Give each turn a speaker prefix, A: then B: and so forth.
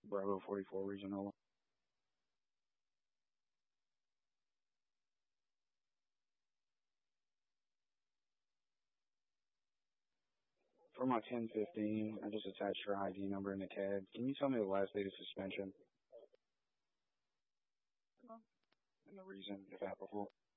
A: Bravo 44 Regional. For my 1015, I just attached your ID number in the cab. Can you tell me the last date of suspension and the reason, if applicable?